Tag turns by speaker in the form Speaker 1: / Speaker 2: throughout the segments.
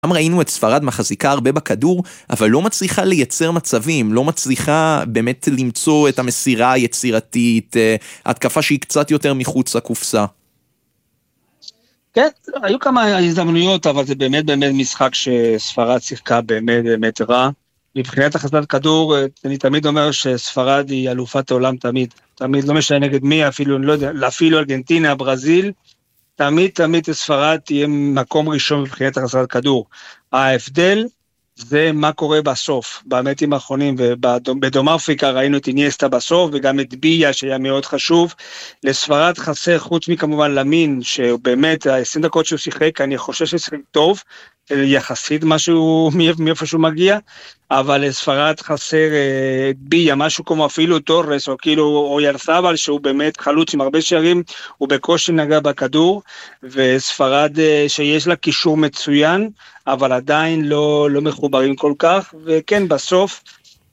Speaker 1: גם ראינו את ספרד מחזיקה הרבה בכדור, אבל לא מצליחה לייצר מצבים, לא מצליחה באמת למצוא את המסירה היצירתית, התקפה שהיא קצת יותר מחוץ לקופסה.
Speaker 2: כן, היו כמה הזדמנויות, אבל זה באמת משחק שספרד שיחקה באמת רע. מבחינת החזקת כדור, אני תמיד אומר שספרד היא אלופת העולם תמיד לא משנה נגד מי, אפילו, אני לא יודע, אפילו ארגנטינה, ברזיל, תמיד ספרד תהיה מקום ראשון מבחינת החזקת כדור. ההבדל זה מה קורה בסוף, במטים האחרונים, ובדרום אפריקה ראינו את איניאסטה בסוף, וגם את ביה שהיה מאוד חשוב. לספרד חסר, חוץ מכמובן למין, שבאמת, 20 דקות שהוא שיחק, אני חושב ששיחק טוב, יחסית משהו מאיפה שהוא מגיע, אבל לספרד חסר ביה, משהו כמו אפילו טורס, או כאילו אוירסבל, שהוא באמת חלוץ עם הרבה שערים, הוא בקושי נגע בכדור, וספרד שיש לה קישור מצוין, אבל עדיין לא מחוברים כל כך, וכן בסוף,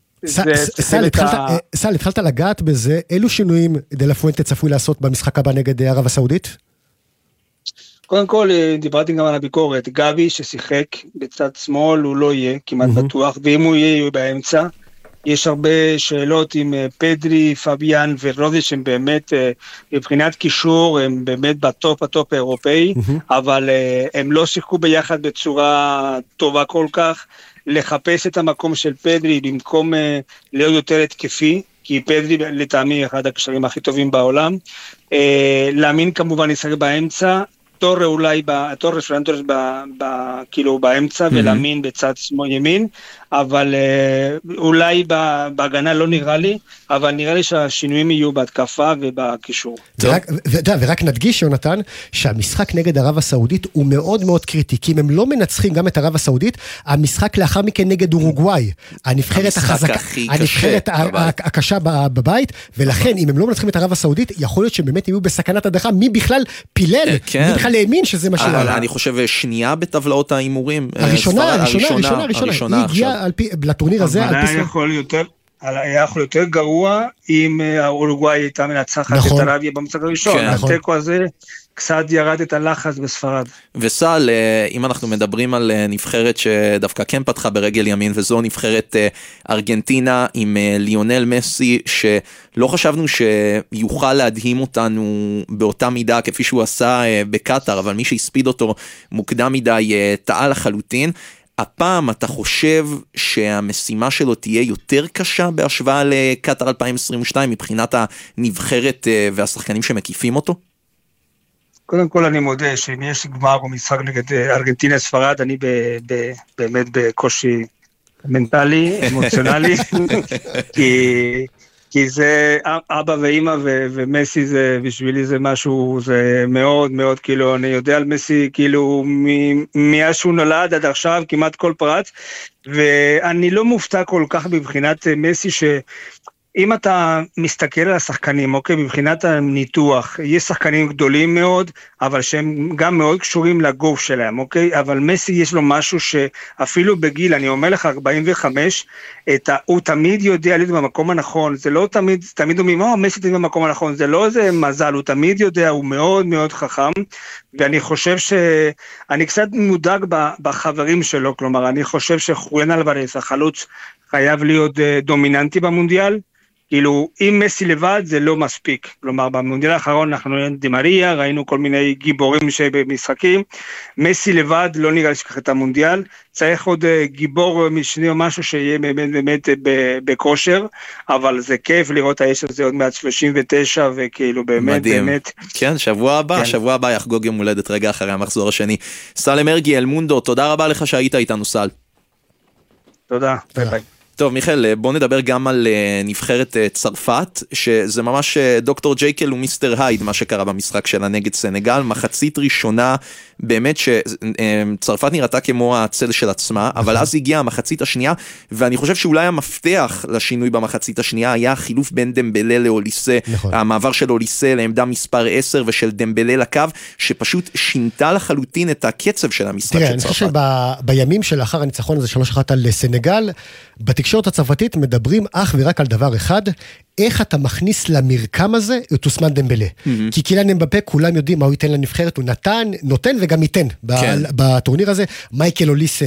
Speaker 3: סל, התחלת לגעת בזה, אילו שינויים דה לה פואנטה צפוי לעשות במשחק הבא נגד ערב הסעודית?
Speaker 2: קודם כל, דיברתי גם על הביקורת, גבי ששיחק בצד שמאל, הוא לא יהיה כמעט בטוח, ואם הוא יהיה, הוא באמצע. יש הרבה שאלות עם פדרי, פביאן ורודש, שהם באמת, מבחינת קישור, הם באמת בטופ האירופאי, אבל הם לא שיחקו ביחד בצורה טובה כל כך, לחפש את המקום של פדרי, במקום להיות יותר התקפי, כי פדרי לטעמי אחד הקשרים הכי טובים בעולם, להאמין כמובן ישחק באמצע, תור אולי, תור פרנטורס כאילו באמצע, ולאמין בצד שמאל ימין, אבל אולי בהגנה לא נראה לי, אבל נראה לי שהשינויים יהיו בהתקפה ובקישור.
Speaker 3: ורק נדגיש, יונתן, שהמשחק נגד ערב הסעודית הוא מאוד מאוד קריטי, כי אם הם לא מנצחים גם את ערב הסעודית, המשחק לאחר מכן נגד אורוגוואי, הנבחרת הקשה בבית, ולכן אם הם לא מנצחים את ערב הסעודית, יכול להיות שבאמת יהיו בסכנת הדחה, מי בכלל פילל, מי בכלל האמין שזה מה שלה.
Speaker 1: אני חושב שנייה בטבלאות האימורים.
Speaker 3: הראשונה, היא הגיעה לטורניר הזה.
Speaker 2: היה יכול יותר גרוע אם האורוגוואי הייתה מנצחת את ערביה במשחק הראשון. התיקו הזה קצת ירד את הלחץ בספרד.
Speaker 1: וסל, אם אנחנו מדברים על נבחרת שדווקא כן פתחה ברגל ימין, וזו נבחרת ארגנטינה עם ליונל מסי, שלא חשבנו שיוכל להדהים אותנו באותה מידה כפי שהוא עשה בקטר, אבל מי שהספיד אותו מוקדם מדי טעה לחלוטין. הפעם אתה חושב שהמשימה שלו תהיה יותר קשה בהשוואה לקטר 2022 מבחינת הנבחרת והשחקנים שמקיפים אותו?
Speaker 2: קודם כל אני מודה שאם יש גמר או משחק נגד ארגנטינה ספרד, אני באמת בקושי מנטלי, אמוציונלי, כי זה אבא ואמא ומסי זה, בשבילי זה משהו, זה מאוד מאוד, כאילו, אני יודע על מסי, כאילו, מאז שהוא נולד עד עכשיו, כמעט כל פרט, ואני לא מופתע כל כך בבחינת מסי, אם אתה מסתכל על השחקנים, אוקיי, מבחינת הניתוח, יש שחקנים גדולים מאוד, אבל שהם גם מאוד קשורים לגוף שלהם, אוקיי? אבל מסי יש לו משהו שאפילו בגיל, אני אומר לך 45, הוא תמיד יודע להיות במקום הנכון, זה לא תמיד אומרים, מסי תמיד במקום הנכון, זה לא איזה מזל, הוא תמיד יודע, הוא מאוד מאוד חכם, ואני חושב אני קצת מודאג בחברים שלו, כלומר, אני חושב שחואן אלוורז, החלוץ, חייב להיות דומיננטי במונדיאל, כאילו, אם מסי לבד זה לא מספיק, כלומר, במונדיאל האחרון אנחנו ראינו די מריה, ראינו כל מיני גיבורים שבמשחקים, מסי לבד לא נראה לשכח את המונדיאל, צריך עוד גיבור משני או משהו שיהיה באמת בכושר, אבל זה כיף לראות האש הזה עוד מעט 39, וכאילו באמת, באמת.
Speaker 1: כן, שבוע הבא יחגוג יום הולדת רגע אחרי המחזור השני. סל מרגי, אלמונדו, תודה רבה לך שהיית איתנו, סל.
Speaker 2: תודה, ביי.
Speaker 1: טוב, מיכאל, בוא נדבר גם על נבחרת צרפת, שזה ממש דוקטור ג'ייקל ומיסטר הייד, מה שקרה במשחק שלה נגד סנגל, מחצית ראשונה, באמת שצרפת נראתה כמו הצל של עצמה, אבל אז הגיעה המחצית השנייה, ואני חושב שאולי המפתח לשינוי במחצית השנייה, היה החילוף בין דמבלה לאוליסה, המעבר של אוליסה לעמדה מספר 10, ושל דמבלה לקו, שפשוט שינתה לחלוטין את הקצב של המשחק של צרפת.
Speaker 3: תראה, אני חושב שבימים שלאחר הניצחון הזה 3-1 על סנגל, בתקשורת הצרפתית מדברים אך ורק על דבר אחד, איך אתה מכניס למרקם הזה את אוסמן דמבלה. כי קיליאן אמבפה, כולם יודעים מה הוא ייתן לנבחרת, הוא נותן וגם ייתן בטורניר הזה. מייקל אוליסה